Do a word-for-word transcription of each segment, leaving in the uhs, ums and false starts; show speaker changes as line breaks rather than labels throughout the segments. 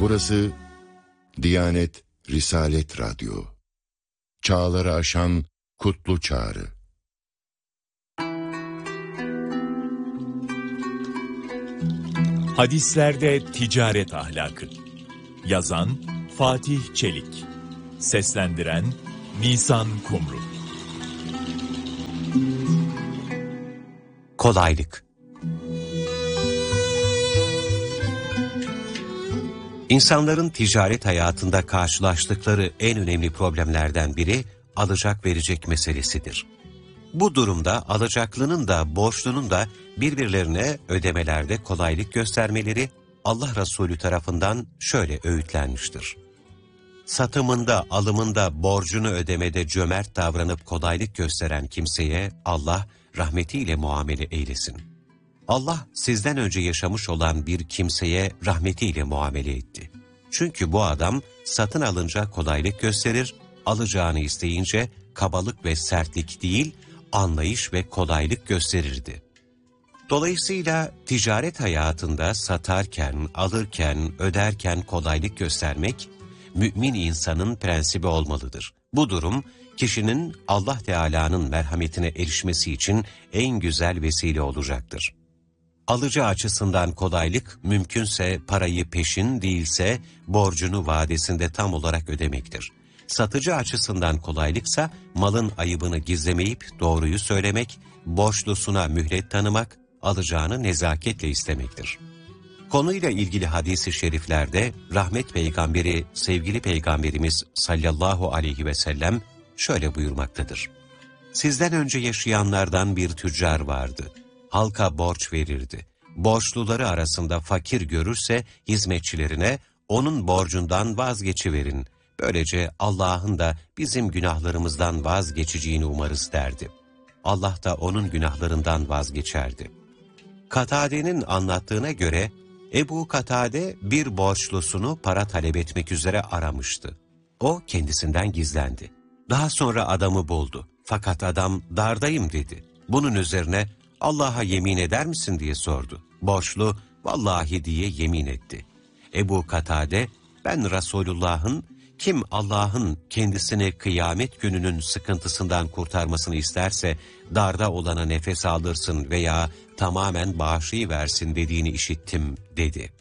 Burası Diyanet Risalet Radyo. Çağları aşan kutlu çağrı.
Hadislerde ticaret ahlakı. Yazan Fatih Çelik. Seslendiren Nisan Kumru.
Kolaylık. İnsanların ticaret hayatında karşılaştıkları en önemli problemlerden biri alacak verecek meselesidir. Bu durumda alacaklının da borçlunun da birbirlerine ödemelerde kolaylık göstermeleri Allah Resulü tarafından şöyle öğütlenmiştir. Satımında, alımında, borcunu ödemede cömert davranıp kolaylık gösteren kimseye Allah rahmetiyle muamele eylesin. Allah sizden önce yaşamış olan bir kimseye rahmetiyle muamele etti. Çünkü bu adam satın alınca kolaylık gösterir, alacağını isteyince kabalık ve sertlik değil, anlayış ve kolaylık gösterirdi. Dolayısıyla ticaret hayatında satarken, alırken, öderken kolaylık göstermek, mümin insanın prensibi olmalıdır. Bu durum, kişinin Allah Teala'nın merhametine erişmesi için en güzel vesile olacaktır. Alıcı açısından kolaylık, mümkünse parayı peşin değilse borcunu vadesinde tam olarak ödemektir. Satıcı açısından kolaylıksa malın ayıbını gizlemeyip doğruyu söylemek, borçlusuna mühlet tanımak, alacağını nezaketle istemektir. Konuyla ilgili hadis-i şeriflerde rahmet peygamberi, sevgili peygamberimiz sallallahu aleyhi ve sellem şöyle buyurmaktadır. Sizden önce yaşayanlardan bir tüccar vardı. Halka borç verirdi. Borçluları arasında fakir görürse hizmetçilerine onun borcundan vazgeçiverin. Böylece Allah'ın da bizim günahlarımızdan vazgeçeceğini umarız derdi. Allah da onun günahlarından vazgeçerdi. Katade'nin anlattığına göre Ebu Katade bir borçlusunu para talep etmek üzere aramıştı. O kendisinden gizlendi. Daha sonra adamı buldu. Fakat adam dardayım dedi. Bunun üzerine Allah'a yemin eder misin diye sordu. Borçlu vallahi diye yemin etti. Ebu Katade ben Resulullah'ın kim Allah'ın kendisini kıyamet gününün sıkıntısından kurtarmasını isterse darda olana nefes aldırsın veya tamamen bağışlayıversin dediğini işittim dedi.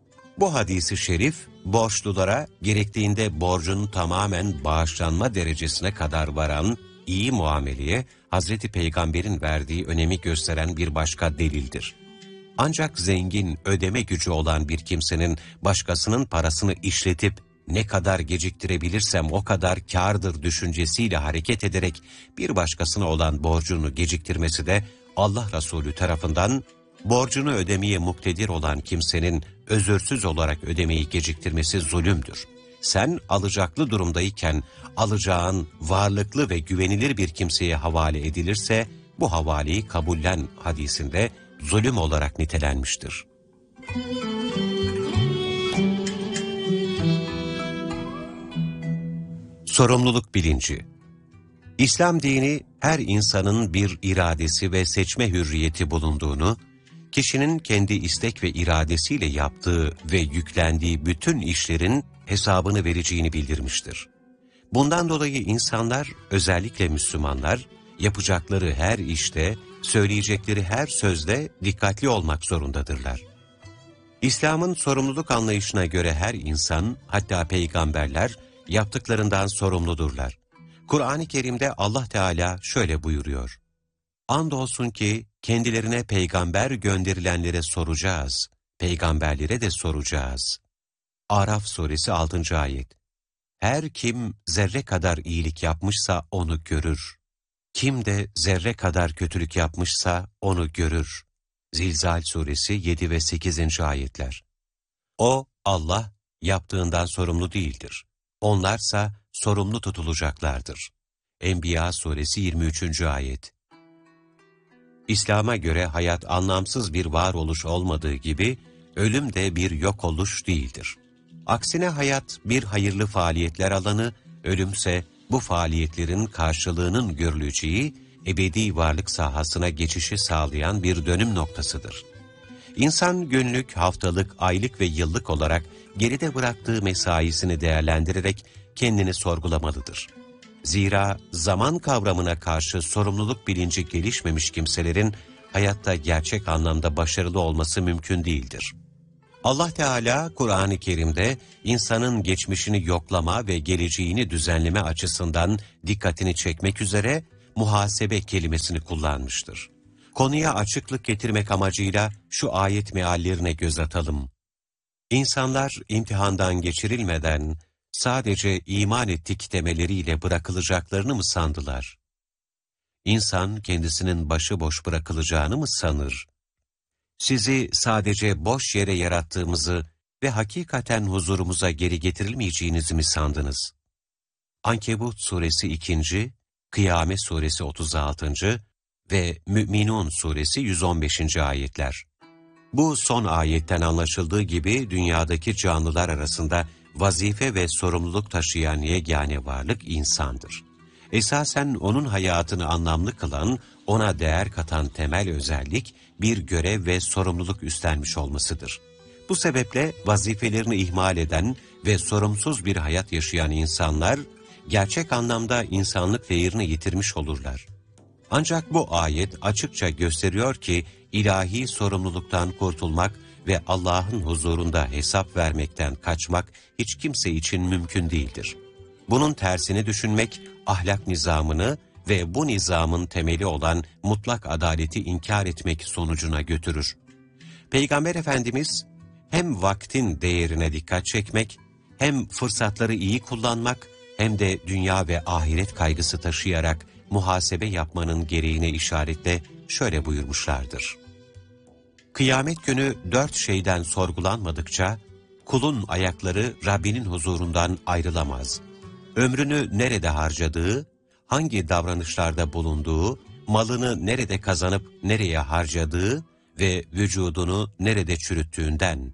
Bu hadisi şerif borçlulara gerektiğinde borcun tamamen bağışlanma derecesine kadar varan iyi muameleye Hazreti Peygamber'in verdiği önemi gösteren bir başka delildir. Ancak zengin, ödeme gücü olan bir kimsenin başkasının parasını işletip ne kadar geciktirebilirsem o kadar kârdır düşüncesiyle hareket ederek bir başkasına olan borcunu geciktirmesi de Allah Resulü tarafından borcunu ödemeye muktedir olan kimsenin özürsüz olarak ödemeyi geciktirmesi zulümdür. Sen alacaklı durumdayken alacağın varlıklı ve güvenilir bir kimseye havale edilirse bu havaleyi kabullen hadisinde zulüm olarak nitelenmiştir. Sorumluluk bilinci. İslam dini her insanın bir iradesi ve seçme hürriyeti bulunduğunu, kişinin kendi istek ve iradesiyle yaptığı ve yüklendiği bütün işlerin hesabını vereceğini bildirmiştir. Bundan dolayı insanlar, özellikle Müslümanlar, yapacakları her işte, söyleyecekleri her sözde dikkatli olmak zorundadırlar. İslam'ın sorumluluk anlayışına göre her insan, hatta peygamberler, yaptıklarından sorumludurlar. Kur'an-ı Kerim'de Allah Teala şöyle buyuruyor. Andolsun ki kendilerine peygamber gönderilenlere soracağız, peygamberlere de soracağız. Araf suresi altıncı ayet. Her kim zerre kadar iyilik yapmışsa onu görür. Kim de zerre kadar kötülük yapmışsa onu görür. Zilzal suresi yedi ve sekizinci ayetler. O, Allah, yaptığından sorumlu değildir. Onlarsa sorumlu tutulacaklardır. Enbiya suresi yirmi üçüncü ayet. İslam'a göre hayat anlamsız bir varoluş olmadığı gibi, ölüm de bir yok oluş değildir. Aksine hayat bir hayırlı faaliyetler alanı, ölümse bu faaliyetlerin karşılığının görüleceği ebedi varlık sahasına geçişi sağlayan bir dönüm noktasıdır. İnsan günlük, haftalık, aylık ve yıllık olarak geride bıraktığı mesaisini değerlendirerek kendini sorgulamalıdır. Zira zaman kavramına karşı sorumluluk bilinci gelişmemiş kimselerin hayatta gerçek anlamda başarılı olması mümkün değildir. Allah Teala Kur'an-ı Kerim'de insanın geçmişini yoklama ve geleceğini düzenleme açısından dikkatini çekmek üzere muhasebe kelimesini kullanmıştır. Konuya açıklık getirmek amacıyla şu ayet meallerine göz atalım. İnsanlar imtihandan geçirilmeden sadece iman ettik demeleriyle bırakılacaklarını mı sandılar? İnsan kendisinin başıboş bırakılacağını mı sanır? Sizi sadece boş yere yarattığımızı ve hakikaten huzurumuza geri getirilmeyeceğinizi mi sandınız? Ankebut suresi ikinci, Kıyamet suresi otuz altıncı ve Mü'minun suresi yüz on beşinci ayetler. Bu son ayetten anlaşıldığı gibi dünyadaki canlılar arasında vazife ve sorumluluk taşıyan yegane varlık insandır. Esasen onun hayatını anlamlı kılan, ona değer katan temel özellik bir görev ve sorumluluk üstlenmiş olmasıdır. Bu sebeple vazifelerini ihmal eden ve sorumsuz bir hayat yaşayan insanlar, gerçek anlamda insanlık değerini yitirmiş olurlar. Ancak bu ayet açıkça gösteriyor ki, ilahi sorumluluktan kurtulmak ve Allah'ın huzurunda hesap vermekten kaçmak hiç kimse için mümkün değildir. Bunun tersini düşünmek, ahlak nizamını ve bu nizamın temeli olan mutlak adaleti inkar etmek sonucuna götürür. Peygamber Efendimiz, hem vaktin değerine dikkat çekmek, hem fırsatları iyi kullanmak, hem de dünya ve ahiret kaygısı taşıyarak muhasebe yapmanın gereğine işaretle şöyle buyurmuşlardır. Kıyamet günü dört şeyden sorgulanmadıkça, kulun ayakları Rabbinin huzurundan ayrılamaz. Ömrünü nerede harcadığı, hangi davranışlarda bulunduğu, malını nerede kazanıp nereye harcadığı ve vücudunu nerede çürüttüğünden.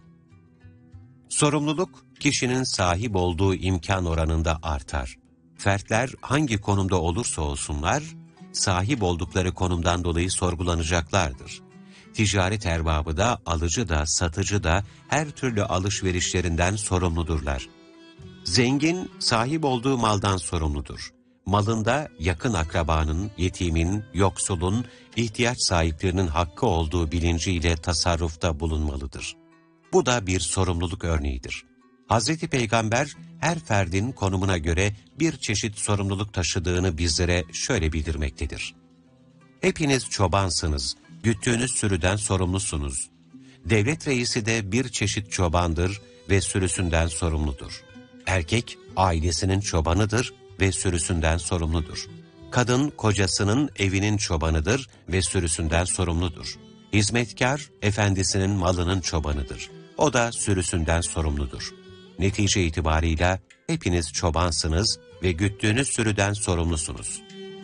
Sorumluluk, kişinin sahip olduğu imkan oranında artar. Fertler hangi konumda olursa olsunlar, sahip oldukları konumdan dolayı sorgulanacaklardır. Ticaret erbabı da, alıcı da, satıcı da her türlü alışverişlerinden sorumludurlar. Zengin, sahip olduğu maldan sorumludur. Malında yakın akrabanın, yetimin, yoksulun, ihtiyaç sahiplerinin hakkı olduğu bilinciyle tasarrufta bulunmalıdır. Bu da bir sorumluluk örneğidir. Hazreti Peygamber, her ferdin konumuna göre bir çeşit sorumluluk taşıdığını bizlere şöyle bildirmektedir. Hepiniz çobansınız, güttüğünüz sürüden sorumlusunuz. Devlet reisi de bir çeşit çobandır ve sürüsünden sorumludur. Erkek, ailesinin çobanıdır ve sürüsünden sorumludur. Kadın, kocasının evinin çobanıdır ve sürüsünden sorumludur. Hizmetkar, efendisinin malının çobanıdır. O da sürüsünden sorumludur. Netice itibarıyla hepiniz çobansınız ve güttüğünüz sürüden sorumlusunuz.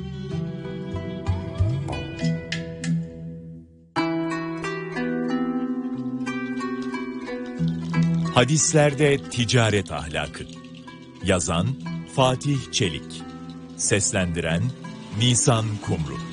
Hadislerde ticaret ahlakı. Yazan Fatih Çelik. Seslendiren Nisan Kumru.